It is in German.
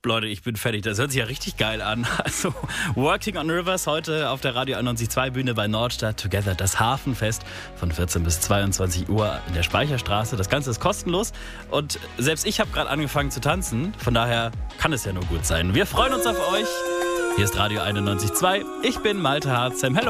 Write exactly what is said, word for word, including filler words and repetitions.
Leute, ich bin fertig. Das hört sich ja richtig geil an. Also, Working on Rivers heute auf der Radio einundneunzig Komma zwei Bühne bei Nordstadt Together, das Hafenfest von vierzehn bis zweiundzwanzig Uhr in der Speicherstraße. Das Ganze ist kostenlos und selbst ich habe gerade angefangen zu tanzen. Von daher kann es ja nur gut sein. Wir freuen uns auf euch. Hier ist Radio einundneunzig Komma zwei. Ich bin Malte Harzem. Hello.